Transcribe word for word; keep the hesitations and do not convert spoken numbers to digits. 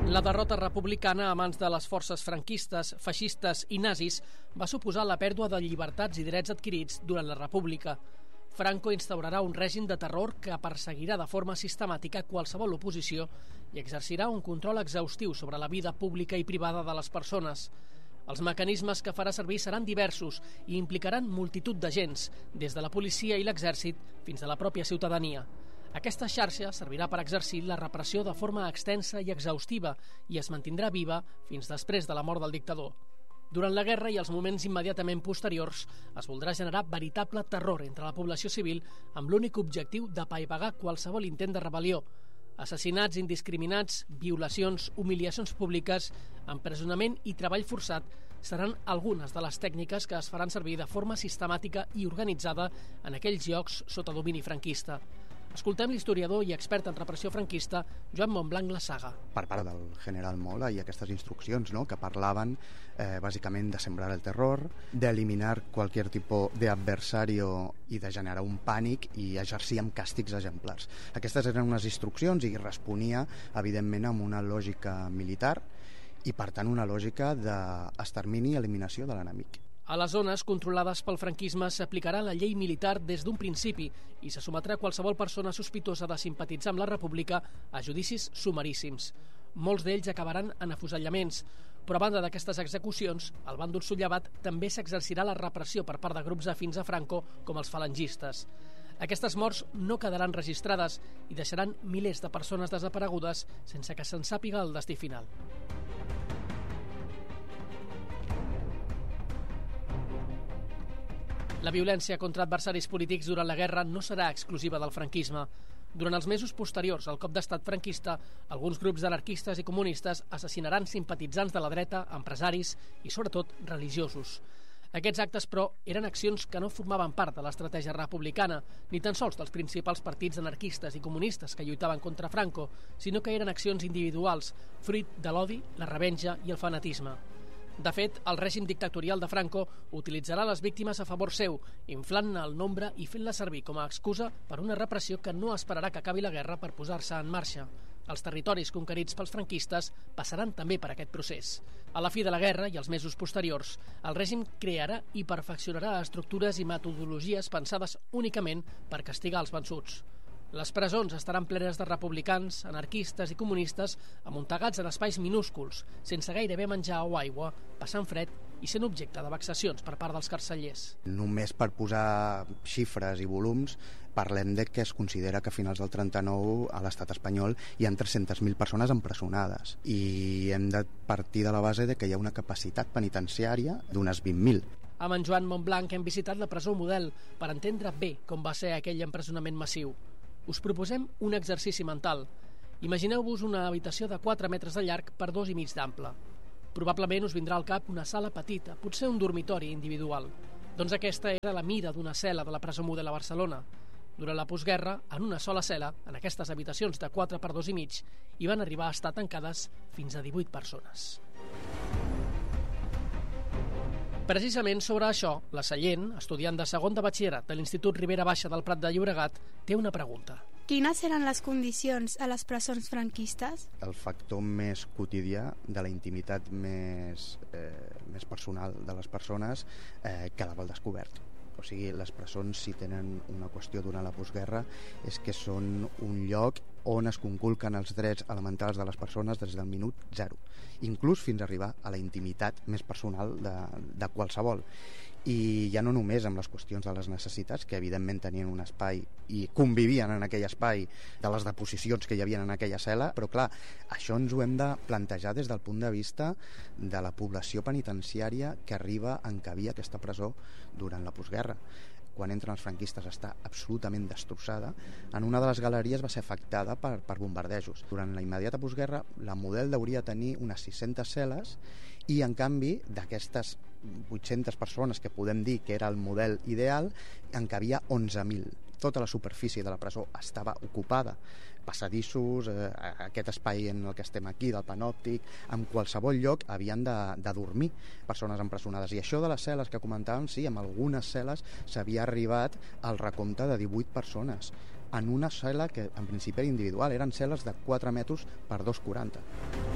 La derrota republicana a mans de les forces franquistes, feixistes i nazis va suposar la pèrdua de llibertats i drets adquirits durant la República. Franco instaurarà un règim de terror que perseguirà de forma sistemàtica qualsevol oposició i exercirà un control exhaustiu sobre la vida pública i privada de les persones. Els mecanismes que farà servir seran diversos i implicaran multitud d'agents, des de la policia i l'exèrcit fins a la pròpia ciutadania. Aquesta xarxa servirà per exercir la repressió de forma extensa i exhaustiva i es mantindrà viva fins després de la mort del dictador. Durant la guerra i els moments immediatament posteriors es voldrà generar veritable terror entre la població civil amb l'únic objectiu d'apaivagar qualsevol intent de rebel·lió. Assassinats indiscriminats, violacions, humiliacions públiques, empresonament i treball forçat seran algunes de les tècniques que es faran servir de forma sistemàtica i organitzada en aquells llocs sota domini franquista. Escoltem l'historiador i expert en repressió franquista Joan Montblanc Lasaga. Per part del general Mola i aquestes instruccions, no?, que parlaven eh, bàsicament de sembrar el terror, d'eliminar qualsevol tipus d'adversari i de generar un pànic i exercir amb càstigs exemplars. Aquestes eren unes instruccions i responia, evidentment, amb una lògica militar i, per tant, una lògica d'extermini i eliminació de l'enemic. A les zones controlades pel franquisme s'aplicarà la llei militar des d'un principi i se sometrà qualsevol persona sospitosa de simpatitzar amb la República a judicis sumaríssims. Molts d'ells acabaran en afusellaments, però a banda d'aquestes execucions, al bàndol sollevat també s'exercirà la repressió per part de grups afins a Franco com els falangistes. Aquestes morts no quedaran registrades i deixaran milers de persones desaparegudes sense que se'n sàpiga el destí final. La violència contra adversaris polítics durant la guerra no serà exclusiva del franquisme. Durant els mesos posteriors al cop d'estat franquista, alguns grups anarquistes i comunistes assassinaran simpatitzants de la dreta, empresaris i, sobretot, religiosos. Aquests actes, però, eren accions que no formaven part de l'estratègia republicana, ni tan sols dels principals partits anarquistes i comunistes que lluitaven contra Franco, sinó que eren accions individuals, fruit de l'odi, la revenja i el fanatisme. De fet, el règim dictatorial de Franco utilitzarà les víctimes a favor seu, inflant-ne el nombre i fent-la servir com a excusa per una repressió que no esperarà que acabi la guerra per posar-se en marxa. Els territoris conquerits pels franquistes passaran també per aquest procés. A la fi de la guerra i els mesos posteriors, el règim crearà i perfeccionarà estructures i metodologies pensades únicament per castigar els vençuts. Les presons estaran plenes de republicans, anarquistes i comunistes amuntegats en espais minúsculs, sense gairebé menjar o aigua, passant fred i sent objecte de vexacions per part dels carcellers. Només per posar xifres i volums, parlem de que es considera que a finals del trenta-nou a l'estat espanyol hi ha tres-centes mil persones empresonades i hem de partir de la base de que hi ha una capacitat penitenciària d'unes vint mil. Amb en Joan Montblanc hem visitat la presó Model per entendre bé com va ser aquell empresonament massiu. Us proposem un exercici mental. Imagineu-vos una habitació de quatre metres de llarg per dos i mig d'ample. Probablement us vindrà al cap una sala petita, potser un dormitori individual. Doncs aquesta era la mida d'una cel·la de la presó Model a Barcelona. Durant la postguerra, en una sola cel·la, en aquestes habitacions de quatre per dos i mig, hi van arribar a estar tancades fins a divuit persones. Precisament sobre això, la Sallent, estudiant de segon de batxillerat de l'Institut Ribera Baixa del Prat de Llobregat, té una pregunta. Quines eren les condicions a les presons franquistes? El factor més quotidià de la intimitat més, eh, més personal de les persones eh, quedava al descobert. O sigui, les presons, si tenen una qüestió durant la postguerra, és que són un lloc on es conculquen els drets elementals de les persones des del minut zero, inclús fins a arribar a la intimitat més personal de, de qualsevol. I ja no només amb les qüestions de les necessitats, que evidentment tenien un espai i convivien en aquell espai de les deposicions que hi havia en aquella cel·la, però clar, això ens ho hem de plantejar des del punt de vista de la població penitenciària que arriba a encabir aquesta presó durant la postguerra. Quan entren els franquistes està absolutament destrossada. En una de les galeries va ser afectada per, per bombardejos. Durant la immediata postguerra, la Model hauria de tenir unes sis-centes cel·les i, en canvi, d'aquestes vuit-centes persones que podem dir que era el model ideal, en cabia onze mil. Tota la superfície de la presó estava ocupada. Passadissos, eh, aquest espai en el que estem aquí, del panòptic, en qualsevol lloc havien de, de dormir persones empresonades. I això de les cel·les que comentàvem, sí, en algunes cel·les s'havia arribat al recompte de divuit persones en una cel·la que en principi era individual, eren cel·les de quatre metres per dos coma quaranta.